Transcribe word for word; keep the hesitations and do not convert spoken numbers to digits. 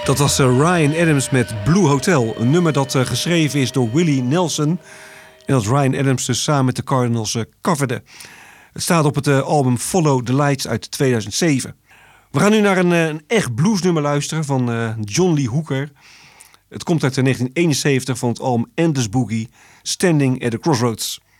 Dat was uh, Ryan Adams met Blue Hotel. Een nummer dat uh, geschreven is door Willie Nelson. En dat Ryan Adams dus samen met de Cardinals uh, coverde. Het staat op het uh, album Follow the Lights uit tweeduizend zeven. We gaan nu naar een, uh, een echt bluesnummer luisteren van uh, John Lee Hooker. Het komt uit negentien eenenzeventig van het album Endless Boogie, Standing at the Crossroads.